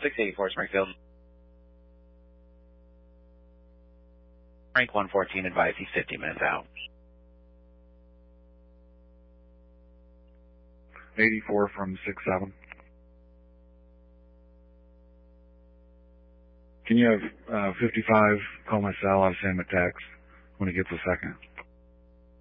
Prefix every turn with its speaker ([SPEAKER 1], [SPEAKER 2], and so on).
[SPEAKER 1] 684 Springfield. Rank 114 advised he's 50 minutes out.
[SPEAKER 2] 84 from 67. Can you have 55 call my cell? I'll send him a text when he gets a second.